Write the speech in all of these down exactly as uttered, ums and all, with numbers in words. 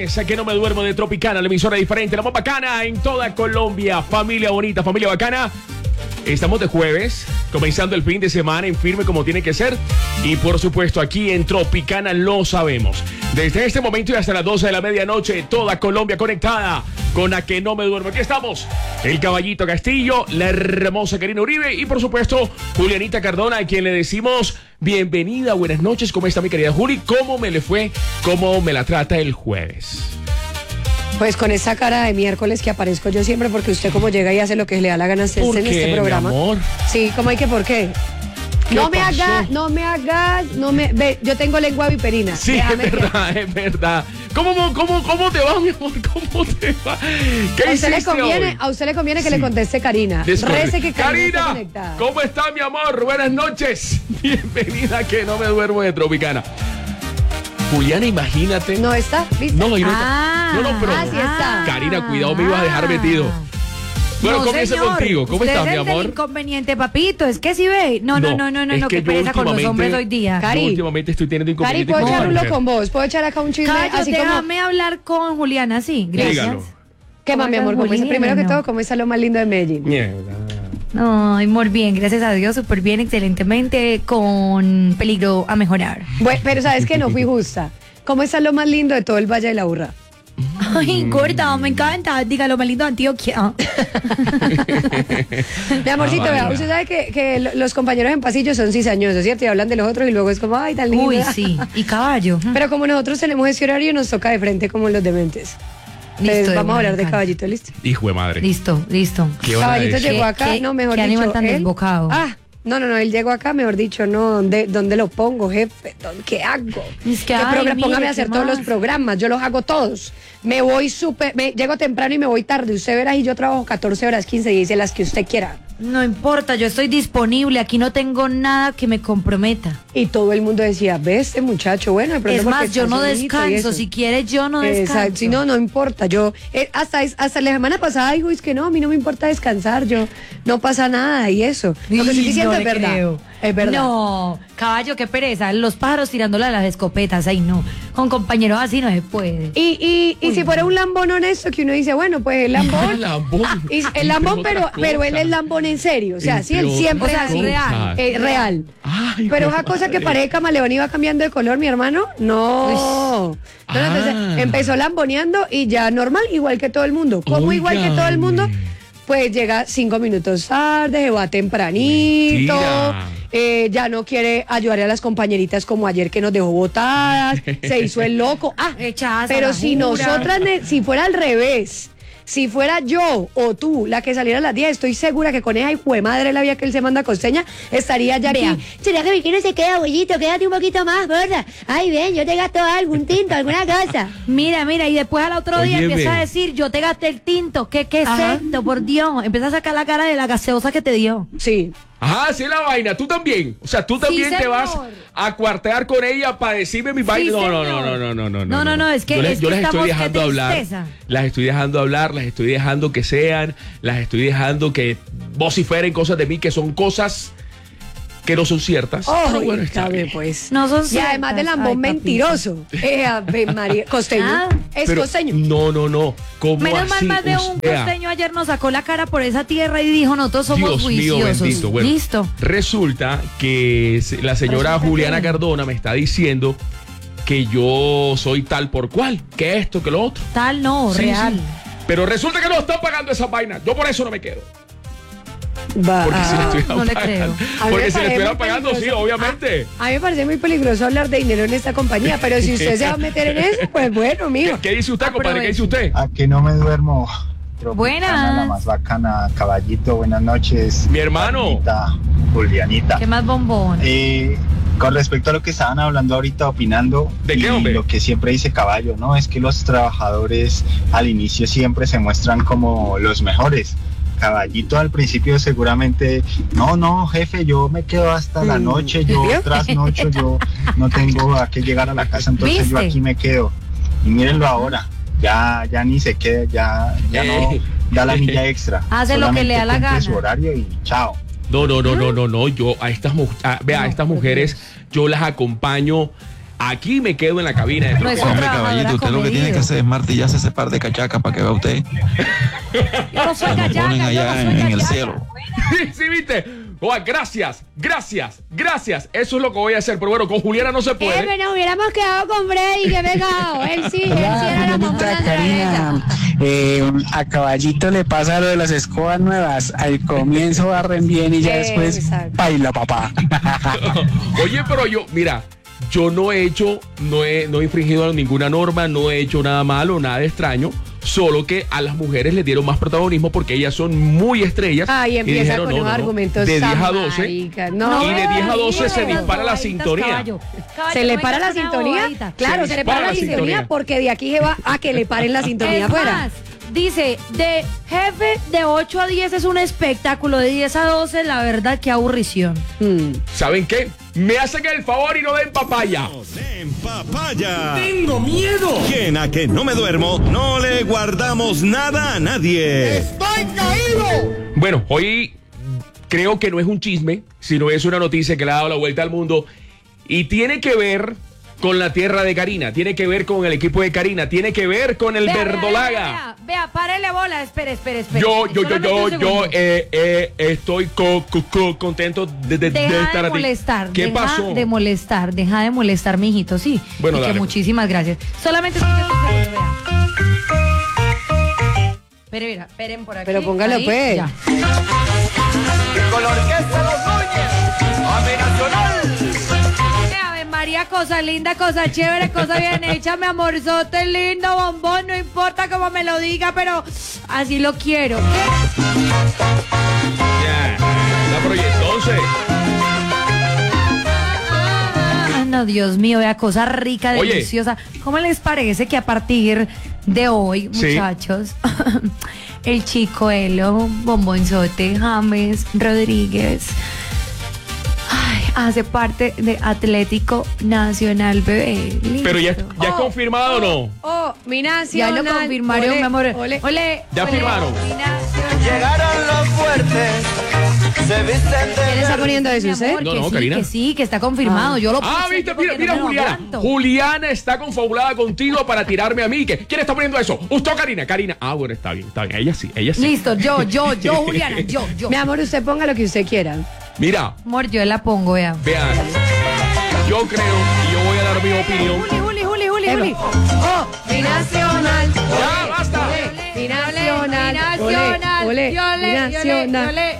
jueves, que no me duermo de Tropicana, la emisora diferente, la más bacana en toda Colombia. Familia bonita, familia bacana. Estamos de jueves, comenzando el fin de semana en firme como tiene que ser. Y por supuesto, aquí en Tropicana lo sabemos. Desde este momento y hasta las doce de la medianoche, toda Colombia conectada con A Que No Me Duermo. Aquí estamos, el Caballito Castillo, la hermosa Karina Uribe y por supuesto, Julianita Cardona, a quien le decimos bienvenida, buenas noches. ¿Cómo está mi querida Juli? ¿Cómo me le fue? ¿Cómo me la trata el jueves? Pues con esa cara de miércoles que aparezco yo siempre, porque usted como llega y hace lo que le da la gana hacer en este programa. Mi amor? Sí, ¿cómo hay que por qué? No me pasó? hagas, no me hagas, no me... Ve, yo tengo lengua viperina. Sí, Déjame es verdad, que... es verdad. ¿Cómo, cómo, ¿Cómo te va, mi amor? ¿Cómo te va? ¿Qué a usted le hiciste conviene, hoy? A usted le conviene que Sí. le conteste Karina. Rece que Karina, Karina, está conectada. ¿cómo está, mi amor? Buenas noches. Bienvenida a Que No Me Duermo de Tropicana. Juliana, imagínate. ¿No está? ¿Viste? No, yo no, ah, no, no, pero ah, sí está. Karina, cuidado, me ibas a dejar metido. Bueno, no, comienza señor, contigo. ¿Cómo usted estás, es mi el del amor? inconveniente, papito. Es que si ve. No, no, no, no, no, es no que qué yo pereza con los últimamente- hombres hoy día. Cari. Yo últimamente estoy teniendo Cari, inconvenientes ¿puedo con echar mi uno mujer. con vos? ¿Puedo echar acá un chisme? Cayo, así como... déjame hablar con Juliana, sí. Gracias. Dígalo. ¿Qué más, mi amor? ¿Cómo es? Juliana, Primero que no. todo, ¿cómo está lo más lindo de Medellín? Mierda. Ay, muy bien, gracias a Dios, súper bien, excelentemente, con peligro a mejorar. Bueno, pero sabes que no fui justa. ¿Cómo está lo más lindo de todo el Valle de la Burra? Ay, gorda, me encanta. Dígalo, más lindo de Antioquia. Mi amorcito, Ah, vea, vaya. usted sabe que, que lo- los compañeros en pasillo son cizañosos, ¿cierto? Y hablan de los otros y luego es como, ay, tan lindo. Uy, sí. Y caballo. Pero como nosotros tenemos ese horario, nos toca de frente como los dementes. Entonces, Listo, de vamos a buena hablar de gana. Caballito, ¿listo? Hijo de madre. Listo, listo. ¿Qué van a Caballito decir? llegó ¿Qué- acá, qué- no, mejor qué dicho, animal tan él- desbocado? Ah, no, no, no, él llegó acá, mejor dicho, no, ¿dónde, dónde lo pongo, jefe? ¿Dónde- ¿Qué hago? Es que, ¿Qué ay, programa? mire, Póngame a ¿qué hacer todos más? los programas, yo los hago todos. Me voy súper, me- llego temprano y me voy tarde, usted verá, y yo trabajo catorce horas, quince, dice las que usted quiera. No importa, yo estoy disponible. Aquí no tengo nada que me comprometa. Y todo el mundo decía, ve este muchacho, bueno, de pronto Es porque más, yo está no solito y descanso. eso. Si quiere, yo no descanso. Exacto, si no, no importa. Yo, eh, hasta, hasta la semana pasada dijo, es que no, a mí no me importa descansar, yo, no pasa nada y eso. Lo que estoy Y diciendo no es le verdad. creo. Es verdad. No, caballo, qué pereza. Los pájaros tirándole a las escopetas. Ay, no. Con compañeros así no se puede. Y, y, y si fuera un lambón honesto, que uno dice, bueno, pues el lambón. Lambón. Y el lambón, Otra pero, cosa. pero él es lambón en serio. O sea, sí, él Entre siempre otras es así. cosas. Eh, real. Ay, Pero hijo esa de cosa que madre. parece camaleón iba cambiando de color, mi hermano, no. No, no, entonces, Ah. empezó lamboneando y ya normal, igual que todo el mundo. Como igual que todo el mundo, Óigame. pues llega cinco minutos tarde, se va tempranito, Mentira. eh, ya no quiere ayudar a las compañeritas como ayer que nos dejó botadas, se hizo el loco. Ah, Echadas a pero la si jura. nosotras, ne- si fuera al revés, si fuera yo o tú la que saliera a las diez, estoy segura que con esa hijo de madre la vía que él se manda costeña, estaría ya Vea. aquí. ¿Será que mi quiere se queda, abuelito? Quédate un poquito más, gorda. Ay, ven, yo te gasto algo, un tinto, alguna cosa. Mira, mira, y después al otro día Óyeme. empieza a decir, yo te gasté el tinto. ¿Qué, qué es Ajá. esto? Por Dios. Empieza a sacar la cara de la gaseosa que te dio. Sí. Ajá, sí es la vaina. Tú también. O sea, tú también te señor. vas a cuartear con ella para decirme mi vaina. No, no, no, señor. no, no, no, no. No, no, no, es que- yo les, es yo que las estoy estamos- qué dejando hablar. tristeza. Las estoy dejando hablar, las estoy dejando que sean, las estoy dejando que vociferen cosas de mí que son cosas que no son ciertas. Pero bueno, está cabe, bien. pues. No son Y además del ciertas. lambón Ay, papito. mentiroso. Eh, Ave María, costeño. Ah. Es Pero- costeño. No, no, no. ¿Cómo Menos mal así? más de O un sea, costeño ayer nos sacó la cara por esa tierra y dijo, nosotros somos Dios mío juiciosos. bendito. Bueno, Listo. resulta que se- la señora Resulta Juliana que- Cardona me está diciendo que yo soy tal por cual, que esto, que lo otro. Tal no, Sí, real. sí. Pero resulta que no están pagando esa vaina. Yo por eso no me quedo. Va. Porque si le Ah. estuvieran no le pagando. A mí me Porque si le parece estuvieran muy pagando, sí, peligroso. obviamente. A mí me parece muy peligroso hablar de dinero en esta compañía, pero si usted se va a meter en eso, pues bueno, mijo. ¿Qué, qué dice usted, compadre? ¿Qué dice usted? A que no me duermo. Tropicana, Buenas. La más bacana, caballito, buenas noches. Mi hermano. Julianita, Julianita. ¿Qué más bombón? Eh, con respecto a lo que estaban hablando ahorita, opinando, ¿De qué, y hombre? lo que siempre dice Caballo, ¿no? Es que los trabajadores al inicio siempre se muestran como los mejores. Caballito al principio seguramente, no, no, jefe, yo me quedo hasta la Mm. noche, yo ¿Vio? trasnocho, yo no tengo a qué llegar a la casa, entonces yo ¿Viste? aquí me quedo. Y mírenlo ahora, ya, ya ni se queda, ya, ya no da la milla extra. Hace lo que le da la Solamente cumple gana. su horario y chao. No, no, no, no, no, no. Yo a estas, mu- a- vea, a estas mujeres, yo las acompaño aquí me quedo en la cabina de No Tropi. es un Hombre, trabajador caballito, usted lo que tiene acomedido. que hacer es martillarse ese par de cachacas para que vea usted. Yo no soy Lo callaca, ponen yo allá no soy en, en el callaca. cielo. Sí, sí, viste. Oh, gracias, gracias, gracias. Eso es lo que voy a hacer. Pero bueno, con Juliana no se Eh, puede. pero nos hubiéramos quedado con Freddy, qué pegado. Él sí, él sí era la mamá Señorita naturaleza. Karina, eh, a Caballito le pasa lo de las escobas nuevas. Al comienzo barren bien y ya después Exacto. baila papá. Oye, pero yo, mira, yo no he hecho, no he, no he infringido ninguna norma, no he hecho nada malo, nada extraño. Solo que a las mujeres les dieron más protagonismo porque ellas son muy estrellas. Ay, y empieza dijeron, con no, unos no, no, argumentos de diez a tan doce. maricas. No, y de diez a doce se Caballo, dispara la bobaditas, sintonía. caballo. Caballo, se le no para la vengas con una sintonía. bobadita. Claro, Se se, le dispara para la la sintonía, sintonía. porque de aquí se va a que le paren la sintonía Es afuera. más, dice, de jefe de ocho a diez es un espectáculo, de diez a doce, la verdad, qué aburrición. Hmm. ¿Saben qué? Me hacen el favor y no den papaya. En papaya. Tengo miedo. Quien a que no me duermo, no le guardamos nada a nadie. Bueno, hoy creo que no es un chisme, sino es una noticia que le ha dado la vuelta al mundo y tiene que ver con la tierra de Karina, tiene que ver con el equipo de Karina, tiene que ver con el Vea, vea, verdolaga. Vea, vea, vea, párele bola, espere, espere, espere. Yo, yo, yo, Solamente yo, un yo, segundo. eh, eh, estoy co, co- co- contento de, de- de Deja estar de aquí. molestar, ¿Qué deja pasó? de molestar, deja de molestar, mijito, sí. Bueno, y que dale. muchísimas gracias. Solamente escuchen un segundo, vea. Espere, mira, esperen por aquí. Pero póngalo, ahí, pues. ya. Con la orquesta Los Núñez, Ave Nacional. Eh, Ave María, cosa linda, cosa chévere, cosa bien hecha, mi amorzote lindo, bombón, no importa cómo me lo diga, pero así lo quiero. ¿Qué? Ya, ya, pero y entonces. Ah, no, Dios mío, vea, cosa rica, Oye. deliciosa. ¿Cómo les parece que a partir de hoy, Sí. muchachos, el chico Elo, bombonzote, James Rodríguez, ay, hace parte de Atlético Nacional, bebé? Listo. Pero ya, ya es Oh, confirmado o no. Oh, mi Ya nacional. lo confirmaron, Ole, mi amor. ole. Ole, Ya ole, firmaron. mi nacional. Llegaron los fuertes, se visten de ¿Quién está verde. poniendo eso, Mi usted? amor, No, que no, sí, Karina. que sí, que está confirmado. Yo lo Ah, puse viste, porque mira, mira, no me lo Juliana. aguanto. Juliana está confabulada contigo para tirarme a mí. ¿Qué? ¿Quién está poniendo eso? ¿Usted o Karina? Karina. Ah, bueno, está bien, está bien. Ella sí, ella sí. Listo, yo, yo, yo, Juliana, yo, yo. Mi amor, usted ponga lo que usted quiera. Mira, Amor, yo la pongo, vea. vean. Yo creo y yo voy a dar mi opinión. Juli, Juli, Juli, Juli, Eva. Juli. Oh, mi nacional. Ya, basta. Mi nacional. Mi nacional. Ole, ole, Yo mi le, yo le, nacional. yo le.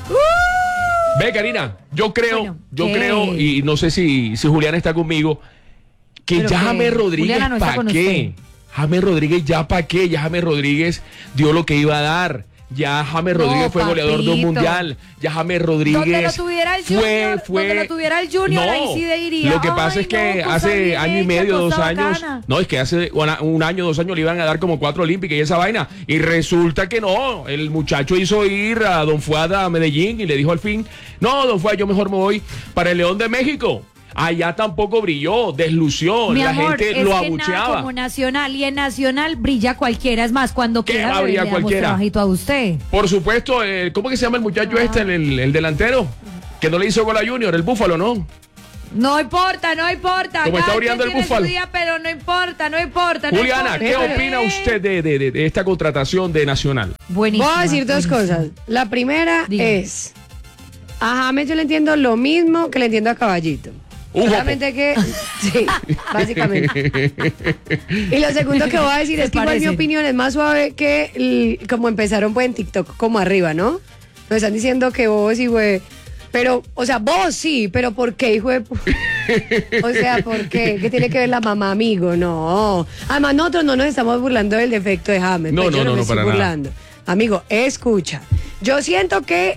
Ve, Karina, yo creo, Bueno, yo ¿qué? creo, y no sé si, si Juliana está conmigo, que Pero ya que James Rodríguez, Juliana no está ¿para con qué? James Rodríguez, ¿ya para qué? Ya James Rodríguez dio lo que iba a dar. Ya James No, Rodríguez fue goleador de un papito. mundial. Ya James Rodríguez Donde lo tuviera el Junior, fue, fue. donde lo tuviera el Junior, ahí sí diría, Lo que pasa "Ay, es que no, cosa hace bien año y hecha, medio, dos cosa años. bacana". No, es que hace una- un año, dos años le iban a dar como cuatro olímpicas y esa vaina. Y resulta que no. El muchacho hizo ir a Don Fuad a Medellín y le dijo al fin: no, Don Fuad, yo mejor me voy para el León de México. Allá tampoco brilló, deslució, Mi la amor, gente es lo que nada abucheaba. como Nacional, y en Nacional brilla cualquiera. Es más, cuando ¿Qué quiera va a brillar le damos cualquiera? trabajito a usted. Por supuesto, eh, ¿cómo que se llama el muchacho Ah. este, el, el- el delantero? Que no le hizo gol a Junior, el Búfalo, ¿no? No importa, no importa. Como está Cada brillando quien el tiene su Búfalo. día, pero no importa, no importa. no Juliana, importa. ¿qué opina usted de, de- de- de esta contratación de Nacional? Buenísimo. Voy a decir dos cosas. La primera Diga. es, a James yo le entiendo lo mismo que le entiendo a Caballito. Un jopo. Solamente que, sí, básicamente. Y lo segundo que voy a decir Se es que igual mi parecen. opinión es más suave que el- como empezaron pues en TikTok como arriba, ¿no? Me están diciendo que vos y güey, pero, o sea, vos sí, pero ¿por qué, hijo de pu- O sea, ¿por qué? ¿Qué tiene que ver la mamá, amigo? No. Además, nosotros no nos estamos burlando del defecto de James. No, pues, no, yo no, me no, estoy para nada. burlando. Amigo, escucha. Yo siento que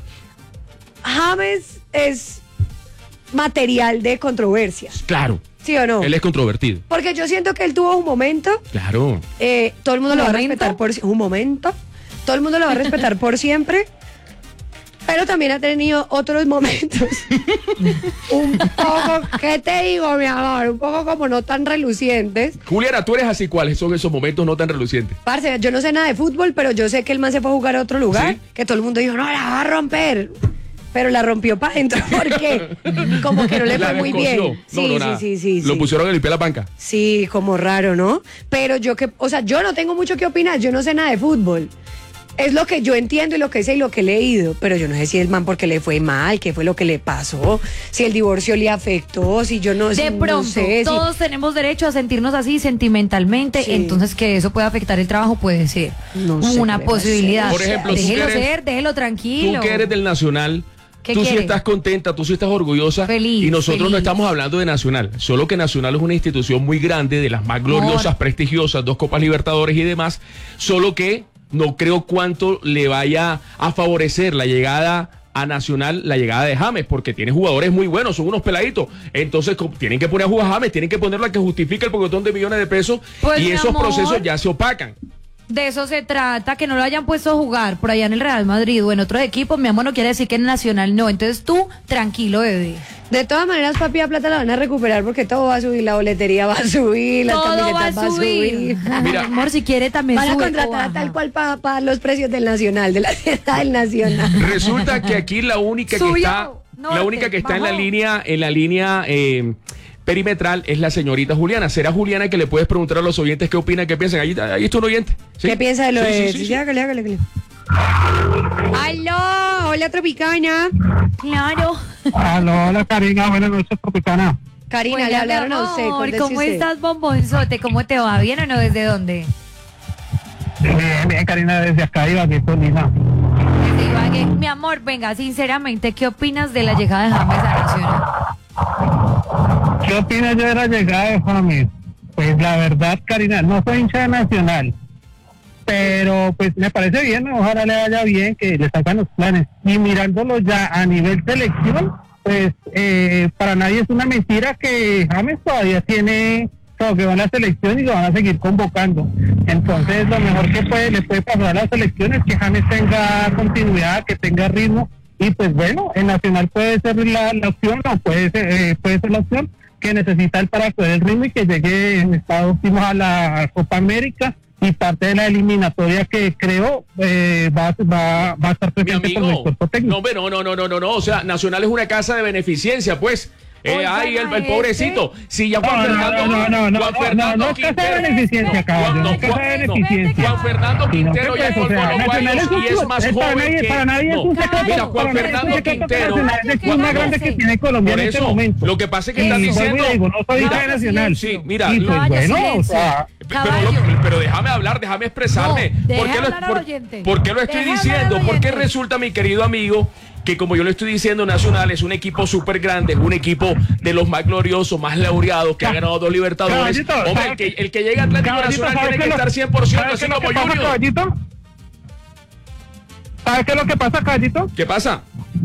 James es material de controversias, Claro, ¿sí o no? él es controvertido. Porque yo siento que él tuvo un momento, Claro. eh, todo el mundo ¿Un lo va a momento? respetar por un momento, todo el mundo lo va a respetar por siempre, pero también ha tenido otros momentos, un poco, ¿qué te digo, mi amor? Un poco como no tan relucientes. Juliana, tú eres así, ¿cuáles son esos momentos no tan relucientes? Parce, yo no sé nada de fútbol, pero yo sé que el man se fue a jugar a otro lugar, ¿Sí? que todo el mundo dijo, no, la va a romper. pero la rompió para adentro porque como que no le La fue muy descosió. bien. No, Sí, no, sí, nada. sí, sí, Lo sí. pusieron a limpiar la banca. Sí, como raro, ¿no? Pero yo que, o sea, yo no tengo mucho que opinar, yo no sé nada de fútbol. Es lo que yo entiendo y lo que sé y lo que he leído, pero yo no sé si el man porque le fue mal, qué fue lo que le pasó, si el divorcio le afectó, si yo no, De no pronto, sé. si- todos tenemos derecho a sentirnos así sentimentalmente, Sí. entonces que eso puede afectar el trabajo puede ser No sé una qué le va a posibilidad. hacer. Por ejemplo, tú déjelo que eres- ser, déjelo tranquilo. Tú que eres del Nacional, ¿Qué tú sí quiere? estás contenta, tú sí estás orgullosa. Feliz, y nosotros no feliz. estamos hablando de Nacional, solo que Nacional es una institución muy grande, de las más gloriosas, Amor. prestigiosas, dos Copas Libertadores y demás, solo que no creo cuánto le vaya a favorecer la llegada a Nacional, la llegada de James, porque tiene jugadores muy buenos, son unos peladitos. Entonces co- tienen que poner a jugar a James, tienen que ponerlo a que justifique el pocotón de millones de pesos Pues, y mi esos amor. procesos ya se opacan. De eso se trata, que no lo hayan puesto a jugar por allá en el Real Madrid o en otros equipos, mi amor, no quiere decir que en Nacional no. Entonces tú, tranquilo, bebé. De todas maneras, papi, la plata la van a recuperar porque todo va a subir, la boletería va a subir, las Todo va a camisetas va a subir. subir. Mira. Amor, si quiere también Van a sube o contratar a baja. tal cual para pagar los precios del Nacional, de la tienda del Nacional. Resulta que aquí la única que Subió, está, norte, la única que está en la bajó. línea, en la línea eh, perimetral es la señorita Juliana. ¿Será Juliana que le puedes preguntar a los oyentes qué opinan, qué piensan? Ahí, ahí está un oyente. ¿sí? ¿Qué piensa de lo Sí, de...? sí, sí, Sí, sí. hágale, hágale, hágale. ¡Aló! Hola, Tropicana. Claro. Aló, hola Karina, buenas noches, Tropicana. Karina, Hola, le hablaron mi a usted. amor, conteste ¿cómo usted. estás, bombonzote? ¿Cómo te va? ¿Bien o no? ¿Desde dónde? Bien, bien, Karina, desde acá iba, aquí estoy Lima. Desde Ibagué. Mi amor, venga, sinceramente, ¿qué opinas de la llegada de James a Nacional? ¿Qué opinas yo de la llegada de James? Pues la verdad, Karina, no soy hincha de Nacional, pero pues me parece bien, ojalá le vaya bien, que le sacan los planes. Y mirándolo ya a nivel selección, pues eh, para nadie es una mentira que James todavía tiene todo, que va a la selección y lo van a seguir convocando. Entonces lo mejor que puede le puede pasar a la selección es que James tenga continuidad, que tenga ritmo, y pues bueno, el Nacional puede ser la, la opción, o puede ser, eh, puede ser la opción que necesita él para coger el ritmo y que llegue en estado óptimo a la Copa América, y parte de la eliminatoria que creo eh, va, va, va a estar Mi presente por el amigo, cuerpo técnico. no, hombre, no, no, no, no, no, no, o sea, Nacional es una casa de beneficencia, pues. Eh, Oigan ay, el, a el pobrecito. Si ya Juan No, no, Fernando. no, no, no, Juan no, Fernando no, no es casa de Quintero. beneficencia, caballo, Juan- no es casa de Juan- no, beneficencia. Juan Fernando Sí, no, Quintero ¿qué ya es es eso? O sea, con los Nacional es un y es club, más es para joven nadie- que- para nadie es un no. secreto, Mira, Juan para nadie es un Fernando secreto que Quintero. Nacional es el club más grande que tiene Colombia Por en este eso, momento. lo que pasa es que Y están vuelvo y diciendo. digo, no soy hincha de Caballo, Nacional. Sí, mira, Y lo- pues Caballo, bueno, o silencio. sea, Pero, Caballo. lo- pero déjame hablar, déjame expresarme. No, deje ¿Por, qué lo, hablar al por- oyente. por qué lo estoy Deje hablar al diciendo? Porque oyente. resulta, mi querido amigo, que como yo le estoy diciendo, Nacional es un equipo súper grande, es un equipo de los más gloriosos, más laureados, que ha ganado dos Libertadores. Caballito, Hombre, ¿sabe el que, qué? el que llega a Atlético Caballito, Nacional ¿sabe tiene qué que lo- estar cien por ciento, ¿sabe así qué es lo como que pasa, Junior. caballito? ¿Sabe qué es lo que pasa, caballito? ¿Qué pasa?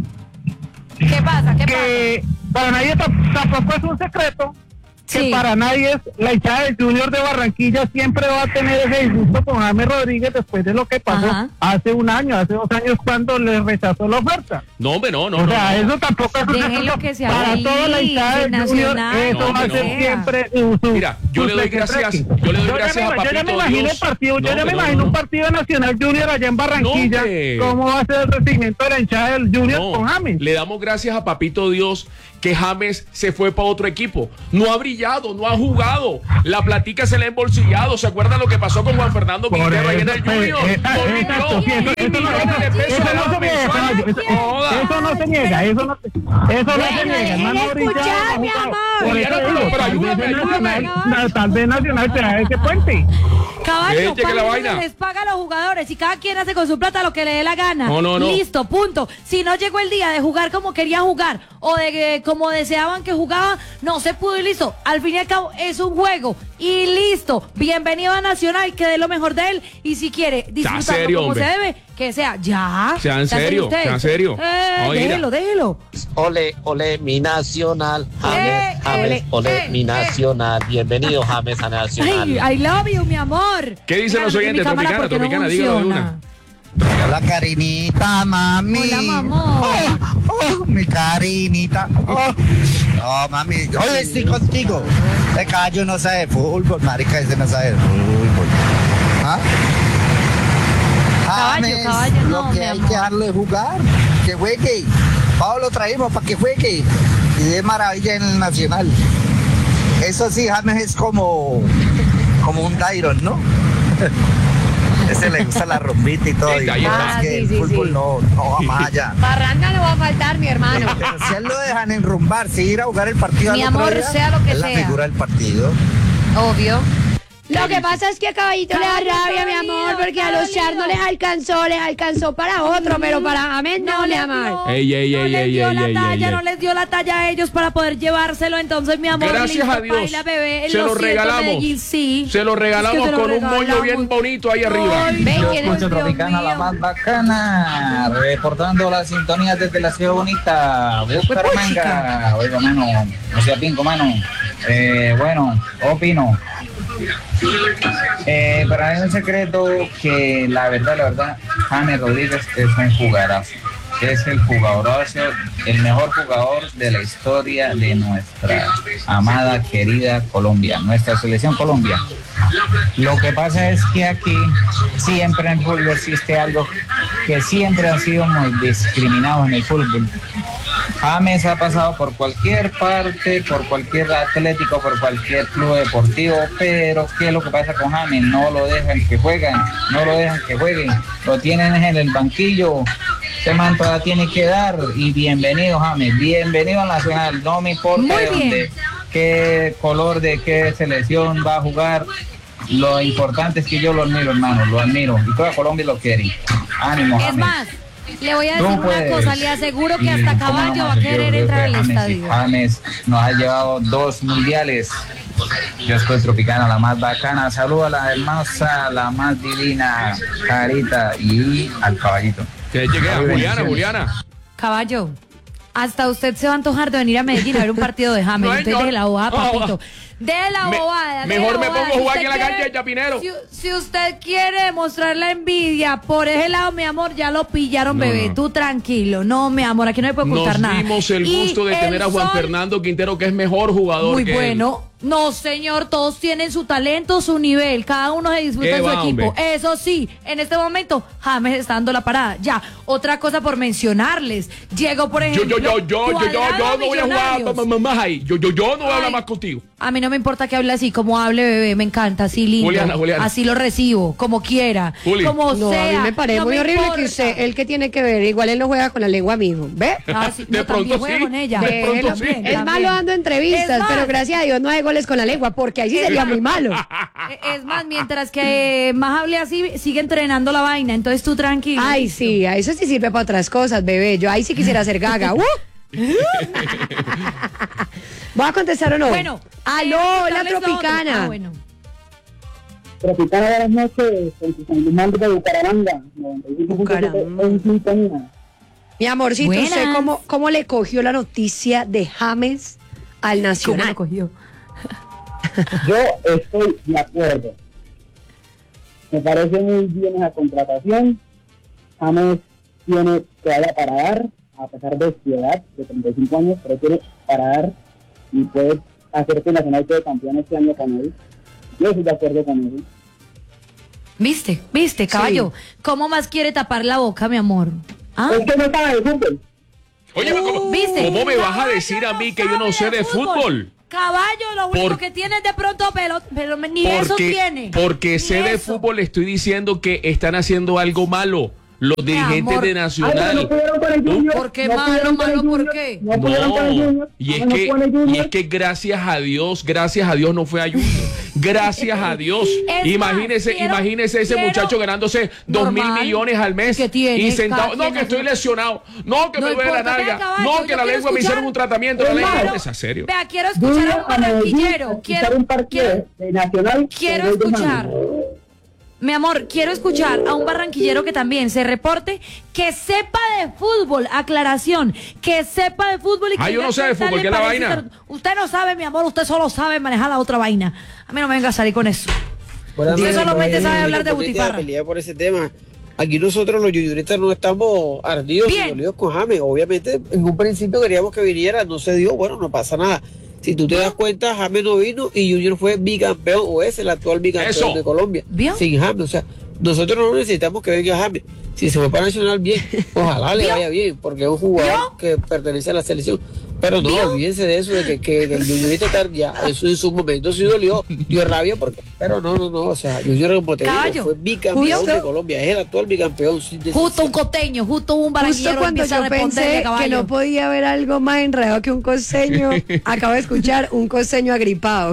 ¿Qué pasa? ¿Qué Que para nadie tam- tampoco es un secreto que Sí. para nadie es la hinchada del Junior de Barranquilla siempre va a tener ese disgusto con James Rodríguez después de lo que pasó Ajá. hace un año, hace dos años cuando le rechazó la oferta. No, hombre, no, no. o no, sea, no. eso tampoco es un Déjelo secreto que se para hable toda la hinchada del feliz, Junior, nacional, eso no, va a no. ser siempre uh, su, Mira, yo su le doy secreto. gracias- yo le doy ya gracias me- a Yo ya me Papito imagino Dios. el partido, No, yo ya me no, imagino no. un partido Nacional Junior allá en Barranquilla, hombre. cómo va a ser el recibimiento de la hinchada del Junior No, con James. le damos gracias a Papito Dios que James se fue para otro equipo. No ha brillado, no ha jugado. La platica se le ha embolsillado. ¿Se acuerdan lo que pasó con Juan Fernando Por Quintero ahí en eso, el pues, Junior? eh, ah, No exacto, brilló. sí, eso- Mil eso no- millones de pesos eso le no daban se niega, mensuales. caballo, eso- Joda. Eso no se niega, eso no, eso no se Déjelo, niega. El man no ha déjelo brillado, escuchar, no mi ha jugado. amor. Por eso Pero digo, ayúdame, tal vez ayúdame. Nacional- na- tal vez Nacional será ese puente. Caballo, Eche que para la eso vaina. se les paga a los jugadores y cada quien hace con su plata lo que le dé la gana. No, no, no. Listo, punto. Si no llegó el día de jugar como querían jugar o de que como deseaban que jugaba, no se pudo y listo. Al fin y al cabo es un juego y listo. Bienvenido a Nacional, que dé lo mejor de él y si quiere disfrutarlo serio, como hombre. se debe, que sea ya. Sea en ¿Se hacen serio, ustedes? sea en serio. Eh, No, mira. déjelo, déjelo. Ole, ole, mi nacional. James, Eh, James, eh, ole, eh, mi eh. nacional. Bienvenido, James, a Nacional. Ay, I love you, mi amor. ¿Qué dicen Mira, los mi oyentes? cámara, Tropicana, ¿por qué no Tropicana, dígalo de funciona? una. Hola, Karinita, mami. Hola, mamón. Oh, oh, mi Karinita. Oh, oh, mami. Hoy estoy contigo. Este caballo no sabe de fútbol, marica, ese no sabe de fútbol. ¿Ah? Caballo, James, caballo, no, lo que mi hay amor. que darle jugar, que juegue. Pablo lo traímos para que juegue y de maravilla en el Nacional. Eso sí, James es como, como un Dairon, ¿no? Ese le gusta la rumbita y todo. Y ah, es que sí, el sí, fútbol sí. no, no va más allá. Parranda no va a faltar, mi hermano. Pero si a él lo dejan enrumbar, si ir a jugar el partido Mi al otro amor, día, sea lo que es sea. la figura del partido. Obvio. Lo que pasa es que a Caballito le da Caballito rabia, mi dolido, amor, porque a los Char no les alcanzó, les alcanzó para otro, pero para James no, mi les amor. dio, Ey, ey, no ey, les ey, dio ey, la ey, talla, ey, no ey. les dio la talla a ellos para poder llevárselo. Entonces, mi amor, Gracias listo, a Dios. baila, bebé. Se lo regalamos. Medellín, sí. Se lo regalamos Es que se lo con un moño regalamos. bien bonito ahí arriba. Ay, Ven, Dios ¿quién es? mío. Tropicana, la más bacana, reportando las sintonías desde la ciudad bonita, Bucaramanga. Oiga, mano, no sea pinco, mano. Eh, bueno, opino. Eh, para mí es un secreto que la verdad, la verdad, James Rodríguez es un jugadorazo. Es el jugadorazo, el mejor jugador de la historia de nuestra amada, querida Colombia, nuestra selección Colombia. Lo que pasa es que aquí siempre en el fútbol existe algo que siempre ha sido muy discriminado en el fútbol. James ha pasado por cualquier parte, por cualquier atlético, por cualquier club deportivo, pero ¿qué es lo que pasa con James? No lo dejan que jueguen, no lo dejan que jueguen, lo tienen en el banquillo. Ese man todavía tiene que dar y bienvenido James, bienvenido al Nacional, no me importa de dónde, qué color de qué selección va a jugar, lo importante es que yo lo admiro, hermano, lo admiro y toda Colombia lo quiere. Ánimo, Es James. más, le voy a Tú decir una puedes. cosa, le aseguro que Y hasta cómo Caballo no, va a yo querer creo entrar que al James, estadio. James nos ha llevado dos mundiales. Yo estoy Tropicana, la más bacana. Saludo a la hermosa, la más divina, Carita y al caballito. Que llegue a Juliana, Juliana. Caballo, hasta usted se va a antojar de venir a Medellín a ver un partido de James. No, Usted señor. deje la bobada, No, papito. De la Me- bobada. deje mejor la me bobada. pongo a Si jugar usted aquí en la quiere- cancha de Chapinero. Si, si usted quiere mostrar la envidia por ese lado, mi amor, ya lo pillaron, No, bebé. no. Tú tranquilo. No, mi amor, aquí no hay puede ocultar Nos nada. dimos el Y gusto de el tener a Juan sol, Fernando Quintero, que es mejor jugador muy que él. bueno. No, señor, todos tienen su talento, su nivel, cada uno se disfruta ¿Qué en su va, equipo. hombre? Eso sí, en este momento James está dando la parada. Ya, otra cosa por mencionarles. Llegó, por Yo, ejemplo, yo, yo, yo, yo, yo, yo Cuadrado no voy a jugar Millonarios. más, más ahí. Yo, yo, yo no voy a hablar Ay. más contigo. A mí no me importa que hable así, como hable, bebé, me encanta, así lindo. Juliana, Juliana. Así lo recibo, como quiera, Juli. como No, sea. a mí me parece no muy me horrible importa. que usted, él que tiene que ver, igual él no juega con la lengua, mijo, ¿ve? Ah, sí, De no, pronto también juega sí, con ella. de pronto Déjelo sí. bien, Es también. malo dando entrevistas, Es más, pero gracias a Dios no hay goles con la lengua, porque ahí sí sería muy malo. eh, Es más, mientras que más hable así, sigue entrenando la vaina, entonces tú tranquilo. Ay, sí, a eso sí sirve para otras cosas, bebé. Yo ahí sí quisiera ser gaga. ¡Uh! ¿Voy a contestar o no? Bueno, aló, eh, la quitarles lo tropicana. otro. Ah, bueno. Tropicana, buenas noches, con sus animales de Bucaramanga. noventa y cinco punto siete en sintonía. Mi amorcito, Buenas. ¿usted cómo, cómo le cogió la noticia de James al ¿Cómo Nacional? lo cogió? Yo estoy de acuerdo. Me parece muy bien esa contratación. James tiene todavía para dar, a pesar de su edad, de treinta y cinco años, pero tiene para dar y puede hacer que el Nacional quede campeón este año con él. Yo estoy de acuerdo con él. ¿Viste? ¿Viste, caballo? ¿Cómo más quiere tapar la boca, mi amor? ¿Ah? Es que no sabe de fútbol. Oye, ¿cómo, ¿Viste? ¿cómo me vas a Caballo decir a no mí que yo no sabe sé de fútbol? Caballo, lo único Por- que tiene es de pronto pelo, pero ni eso Porque, tiene. porque Ni sé de eso. fútbol, estoy diciendo que están haciendo algo malo los dirigentes amor. de Ay, pero Nacional. no pudieron con el Uh, Junior. ¿Por qué no malo, pudieron con el malo, por Junior, qué? No pudieron con el No, Junior. y es no que, con el y Junior. es que gracias a Dios, gracias a Dios no fue a Junior. Gracias a Dios. Es Imagínese, más, quiero- imagínese ese quiero- muchacho ganándose dos mil Normal. millones al mes. ¿Qué tiene? Y sentado. Cada No, quien que hace- estoy lesionado. No, que No me duele la importa, vea, nalga. caballo, No, yo que la quiero lengua me hicieron escuchar- un tratamiento. La Es lengua. más, Es en serio. Vea, quiero escuchar a un Junior a Medellín, barranquillero. a Quiero, un partido quiero, de Nacional. quiero con gol de escuchar. James. Mi amor, quiero escuchar a un barranquillero que también se reporte, que sepa de fútbol, aclaración, que sepa de fútbol y que Ah, yo diga no sé de qué tal fútbol, le ¿qué es la parece vaina? ser- Usted no sabe, mi amor, usted solo sabe manejar la otra vaina. A mí no me venga a salir con eso. Usted solamente sabe hablar de butifarra. Pelea por ese tema. Aquí nosotros los yuyuristas no estamos ardidos Bien. y dolidos con James. Obviamente, en un principio queríamos que viniera, no se dio, bueno, no pasa nada. Si tú te das cuenta, James no vino y Junior fue bicampeón, o es el actual bicampeón Eso. de Colombia, ¿Vio? sin James. O sea, nosotros no necesitamos que venga James. Si se fue para Nacional, bien, ojalá le vaya bien, porque es un jugador que pertenece a la selección. Pero no, olvídense de eso, de que, que, que el Juniorito está ya, eso en su momento sí dolió, dio rabia, porque, pero no, no, no, o sea, Junior, como te digo, fue bicampeón Justo. de Colombia, es el actual bicampeón. Justo un costeño, justo un barranquillero. Justo cuando empieza a yo responderle, pensé caballo. que no podía haber algo más enredado que un costeño, acabo de escuchar un costeño agripado.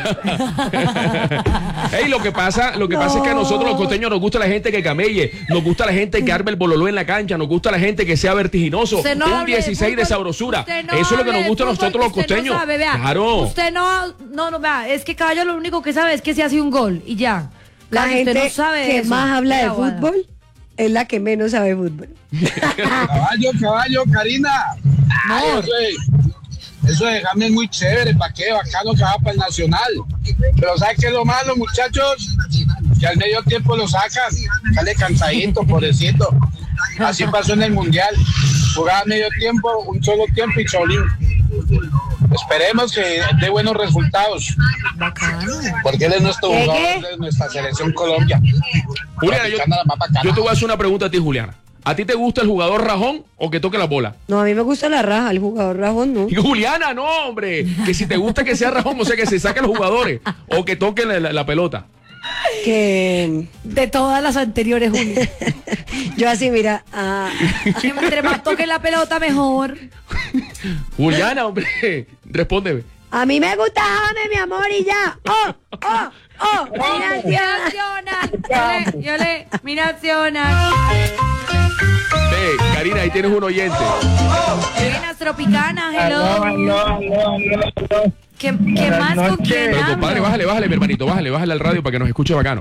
Ey, lo que pasa, lo que No. pasa es que a nosotros los costeños nos gusta la gente que camelle, nos gusta la gente que arme el bololó en la cancha, nos gusta la gente que sea vertiginoso, Usted no un hable de dieciséis de fútbol, sabrosura. usted no Eso es lo que hable nos de gusta a fútbol, nosotros los que usted costeños. No sabe, vea. Claro. Usted no, no, no, vea, es que caballo lo único que sabe es que se hace un gol y ya. La Caballo, gente usted no sabe que eso. más habla de Qué aguada. fútbol es la que menos sabe de fútbol. Caballo, caballo, Karina. Ay, eso, es, eso de James es muy chévere, ¿para qué? Bacano que va para el Nacional. Pero ¿sabes qué es lo malo, muchachos? Que al medio tiempo lo sacan, sale cansadito, pobrecito. Así pasó en el Mundial. Jugaba medio tiempo, un solo tiempo y cholín. Esperemos que dé buenos resultados. Porque él es nuestro ¿Qué, jugador qué? de nuestra selección Colombia. Juliana, yo, La más bacana. yo te voy a hacer una pregunta a ti, Juliana. ¿A ti te gusta el jugador rajón o que toque la bola? No, a mí me gusta la raja, el jugador rajón no. Y Juliana, no, hombre. Que si te gusta que sea rajón, o sea, que se saquen los jugadores o que toquen la, la- la pelota. Que De todas las anteriores, Julio. yo así, mira, ah, Entre más toque la pelota, mejor. Juliana, hombre, respóndeme. a mí me gusta James, mi amor, y ya. ¡Oh, oh, oh! Mi Mira, nacional. Yo le, yo le, mi nacional. Ve, Karina, ahí tienes un oyente. Buenas tropicanas, hello. Aló, aló, aló, aló. ¿Qué, qué más con noches. quién Pero compadre, hablo? bájale, bájale, mi hermanito, bájale, bájale al radio para que nos escuche bacano.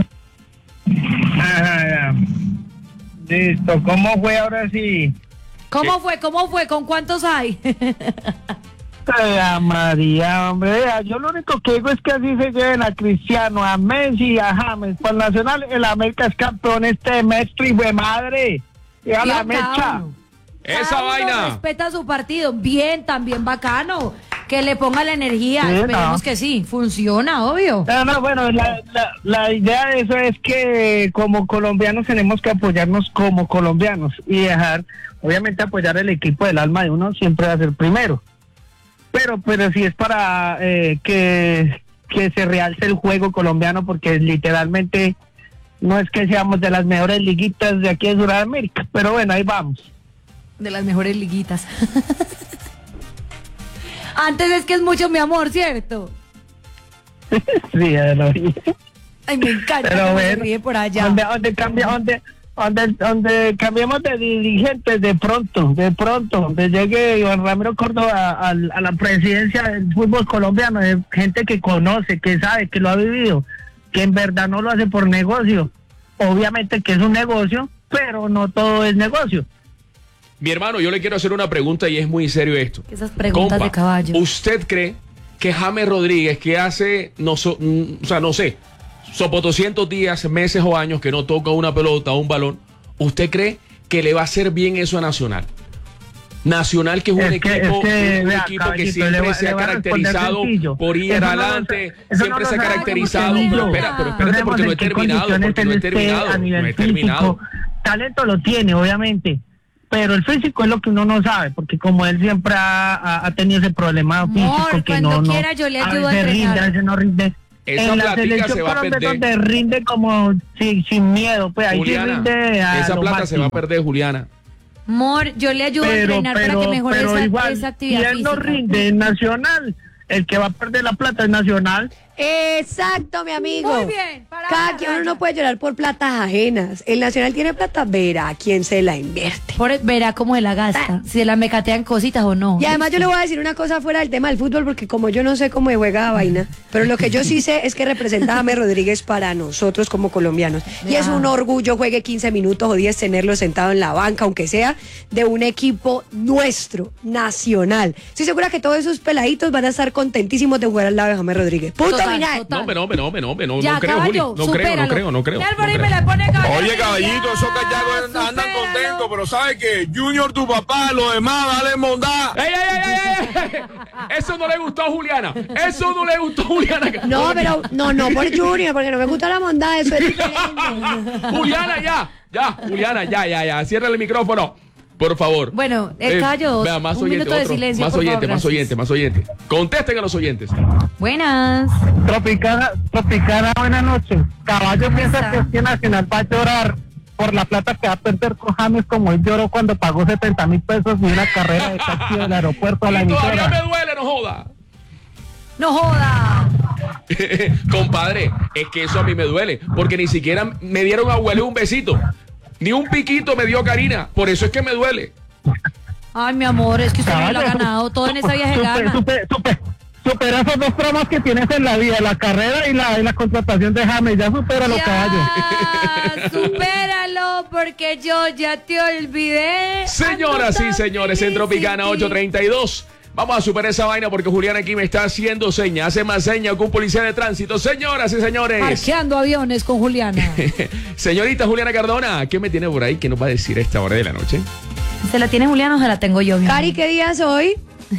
Ajá, ya. Listo, ¿cómo fue ahora sí? ¿Cómo fue? ¿Cómo fue? ¿Con cuántos hay? Ay, María, hombre, vea, yo lo único que digo es que así se lleven a Cristiano, a Messi, a James. Por el Nacional, el América es campeón este maestro y de madre. Y a la Bien, mecha. cada uno. Esa Cada uno vaina. respeta su partido. Bien, también bacano. Que le ponga la energía. Sí, Esperemos no. que sí. Funciona, obvio. No, no, bueno, la, la, la idea de eso es que como colombianos tenemos que apoyarnos como colombianos y dejar, obviamente apoyar el equipo del alma de uno siempre va a ser primero. Pero, pero si es para eh, que, que se realce el juego colombiano, porque literalmente no es que seamos de las mejores liguitas de aquí de Sudamérica, pero bueno, ahí vamos. De las mejores liguitas. Antes es que es mucho mi amor, ¿cierto? Sí, ya lo vi. Ay, me encanta Pero cómo se bueno, ríe por allá. Donde, donde, cambia, donde, donde, donde cambiemos de dirigentes de pronto, de pronto, donde llegue Iván Ramiro Córdoba a, a- a la presidencia del fútbol colombiano, de gente que conoce, que sabe, que lo ha vivido, que en verdad no lo hace por negocio. Obviamente que es un negocio, pero no todo es negocio. Mi hermano, yo le quiero hacer una pregunta y es muy serio esto. Esas preguntas de caballo. ¿Usted cree que James Rodríguez, que hace, no, so- mm, o sea, no sé, sopotoscientos días, meses o años que no toca una pelota o un balón, ¿usted cree que le va a hacer bien eso a Nacional? Nacional, que es un Es que- equipo, es que, un vea, equipo que caballito, siempre le va- se le ha voy a responder caracterizado sencillo. por ir Eso no lo adelante, sa- eso siempre no lo se ha sabe caracterizado. como Pero sencillo. espera, pero No espérate sabemos porque no he en qué terminado, condiciones porque no he él esté terminado, a nivel no he terminado. físico. Talento lo tiene, obviamente, pero el físico es lo que uno no sabe, porque como él siempre ha, ha- ha tenido ese problema físico Amor, que cuando no, no, quiera yo le a ayudo a veces rinde, entrenar. a veces no rinde. Esa en la plática selección se va a Colombia es perder. donde rinde como sin, sin miedo, pues ahí Juliana, sí rinde a esa lo plata se va a máximo. perder, Juliana. Amor, yo le ayudo a Pero, entrenar pero, para que mejore pero esa, igual, esa si actividad él no física. rinde en Nacional, el que va a perder la plata es Nacional. exacto, mi amigo. Muy bien, para Cada la quien uno raya. no puede llorar por platas ajenas. El Nacional tiene plata, verá a quién se la invierte. Por, verá cómo se la gasta, si se la mecatean cositas o no. Y además yo le voy a decir una cosa fuera del tema del fútbol, porque como yo no sé cómo se juega la vaina, pero lo que yo sí sé es que representa a James Rodríguez para nosotros como colombianos. Y Ya. es un orgullo, juegue quince minutos o diez, tenerlo sentado en la banca, aunque sea de un equipo nuestro, nacional. Estoy segura que todos esos peladitos van a estar contentísimos de jugar al lado de James Rodríguez. ¡Puta! dominar. total. No, hombre, no, hombre, no, hombre, no, hombre, no, Ya, no creo, Juli. caballo, No creo, no supéralo. creo, no creo. Nelvor, no y creo. me le pone caballero. Oye, caballito, esos Ya, cachacos andan supéralo. contentos, pero ¿sabes qué? Junior, tu papá, los demás, dale mondá. ¡Ey, ey, ey, ey, ey! Eso no le gustó a Juliana. Eso no le gustó a Juliana. No, pero no, no por Junior, porque no me gusta la bondad, eso es diferente. Juliana, ya, ya, Juliana, ya, ya, ya. Cierra el micrófono, por favor. Bueno, el callo, vea, más un oyente, minuto de otro. silencio, Más por oyente, favor, más gracias. oyente, más oyente. Contesten a los oyentes. Buenas. Tropicana, Tropicana, buenas noches. Caballo piensa que es que Nacional va a llorar por la plata que va a perder con James, como él lloró cuando pagó setenta mil pesos y una carrera de taxi del aeropuerto a la Y todavía me emisora. duele, no joda. No joda. Compadre, es que eso a mí me duele, porque ni siquiera me dieron a huele un besito. Ni un piquito me dio Karina. Por eso es que me duele. Ay, mi amor, es que usted no lo ha Caballo, ganado. Todo en esa viaje super, gana. super, super, supera esos dos tramos que tienes en la vida, la carrera y la, y la contratación de James. Ya supera los caballos. Ya, supéralo, porque yo ya te olvidé. Señoras y señores, en Tropicana ocho treinta y dos. Vamos a superar esa vaina porque Julián aquí me está haciendo señas. Hace más señas que un policía de tránsito. Señoras y señores. Parqueando aviones con Juliana. Señorita Juliana Cardona, ¿qué me tiene por ahí? ¿Qué nos va a decir a esta hora de la noche? ¿Se la tiene Juliana o se la tengo yo? mi Cari, amor? ¿qué día es hoy?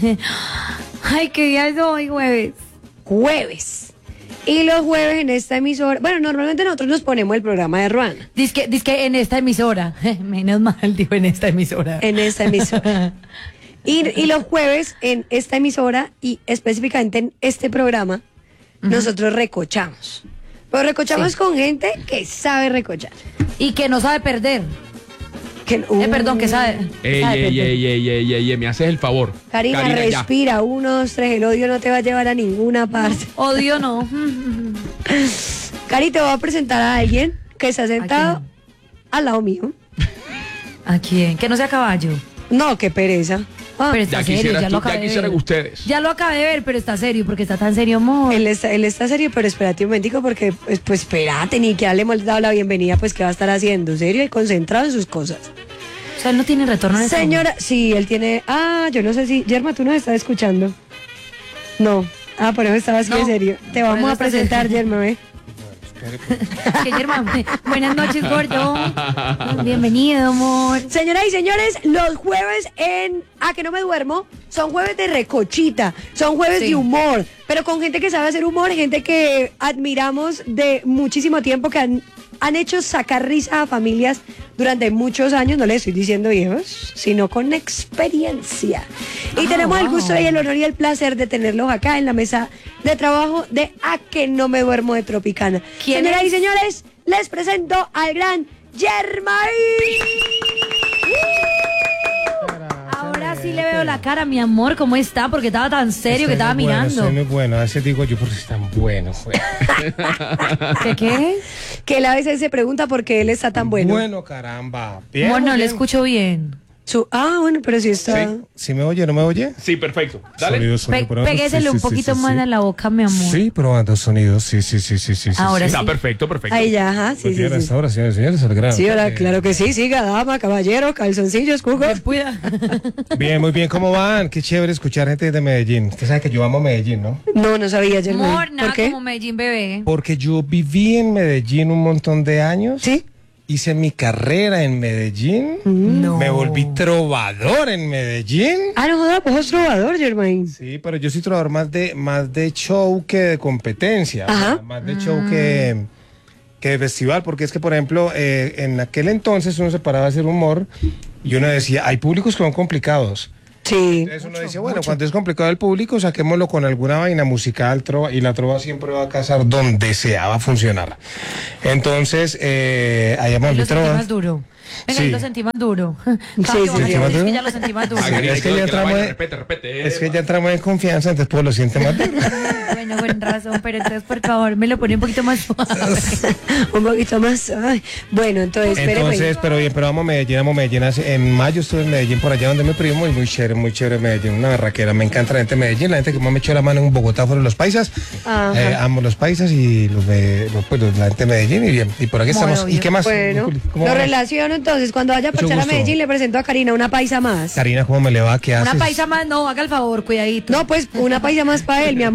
Ay, ¿qué día es hoy? Jueves. Jueves. Y los jueves en esta emisora, bueno, normalmente nosotros nos ponemos el programa de Ruana. Dice que en esta emisora. Menos mal, digo, en esta emisora. En esta emisora. Y, y los jueves en esta emisora y específicamente en este programa, uh-huh, nosotros recochamos. Pero recochamos sí. con gente que sabe recochar. Y que no sabe perder. Que, uh, eh, perdón, que sabe. Ey, sabe ey, ey, ey, ey, ey, ey, me haces el favor. Karina, Karina respira. Ya. Uno, dos, tres. El odio no te va a llevar a ninguna parte. No, odio no. Cari, te voy a presentar a alguien que está sentado al lado mío. ¿A quién? Que no sea caballo. No, qué pereza. Ah, pero está ya serio, quisieras ya tú, lo acabé ya de quisieran ver. ustedes. Ya lo acabé de ver, pero está serio, porque está tan serio, amor. Él está, él está serio, pero espérate un momentico, porque pues, pues espérate, ni que ya le hemos dado la bienvenida, pues qué va a estar haciendo, serio y concentrado en sus cosas. O sea, él no tiene retorno en ese Señora, momento. sí, él tiene, ah, yo no sé si, Yerma, tú nos estás escuchando. No, ah, por eso estabas no, en serio. Te vamos a presentar, Yerma, ¿eh? Que Yerma, buenas noches, gordo. Bienvenido, amor. Señoras y señores, los jueves en A que no me duermo son jueves de recochita, son jueves sí. de humor, pero con gente que sabe hacer humor, gente que admiramos de muchísimo tiempo, que han, han hecho sacar risa a familias durante muchos años, no les estoy diciendo viejos, sino con experiencia. Y oh, tenemos wow. el gusto y el honor y el placer de tenerlos acá en la mesa de trabajo de A que no me duermo de Tropicana. Señoras es? y señores, les presento al gran Yermay. Ahora sí le veo la cara, mi amor, ¿cómo está? Porque estaba tan serio estoy que estaba muy bueno, mirando. Estoy muy bueno, a veces digo yo porque es tan bueno. ¿Qué qué? Que él a veces se pregunta por qué él está tan bueno. Bueno, caramba. Bien, bueno, bien. le escucho bien. Su, ah, bueno, pero si está... ¿Sí? ¿Sí me oye, no me oye? Sí, perfecto. Dale. Sonido, sonido, Pe péguesele sí, un sí, poquito sí, más sí. en la boca, mi amor. Sí, probando sonidos, sí, sí, sí, sí, sí. Ahora sí. Está perfecto, perfecto. Ahí ya, ajá, sí, sí, sí. Ahora, señores, señores, el grano. Sí, ahora, claro que sí, siga, dama, caballero, calzoncillos, cuco. Bien, muy bien, ¿cómo van? Qué chévere escuchar gente de Medellín. Usted sabe que yo amo Medellín, ¿no? No, no sabía, Germán. Amor, nada ¿por qué? como Medellín, bebé. Porque yo viví en Medellín un montón de años. ¿Sí? Hice mi carrera en Medellín. No. Me volví trovador en Medellín. Ah, no jodas, pues sos trovador, Germain. Sí, pero yo soy trovador más de, más de show que de competencia. Ajá. Más de show mm. que, que de festival. Porque es que, por ejemplo, eh, en aquel entonces uno se paraba a hacer humor y uno decía, hay públicos que son complicados. Sí. Entonces uno dice, bueno, mucho. Cuando es complicado el público, saquémoslo con alguna vaina musical, trova, y la trova siempre va a casar donde sea, va a funcionar. Entonces, eh, ahí vamos lo trova. sentí más duro. Venga, sí. Lo sentí más duro. Sí, sí, sí. Es que ya lo sentí más duro. Sí, es que ya entramos en, repete, repete, es que ya entramos en confianza, entonces pues lo siente más duro. Bueno, buen razón, pero entonces por favor me lo pone un poquito más suave. Un poquito más. Ay. Bueno, entonces, entonces, espéreme. pero bien, pero vamos a Medellín, vamos a Medellín. En mayo estuve en Medellín, por allá donde mi primo, y muy chévere, muy chévere Medellín, una berraquera. Me encanta la gente de Medellín, la gente que más me echó la mano en Bogotá fueron los paisas. Eh, amo los paisas y los, los, pues, la gente de Medellín, y bien, y por aquí estamos. Obvio. ¿Y qué más? Bueno, lo relaciono entonces, cuando vaya a parchar a Medellín le presento a Karina, una paisa más. Karina, ¿cómo me le va? ¿Qué haces? Una paisa más, no, haga el favor, cuidadito. No, pues una paisa más para él, mi amor.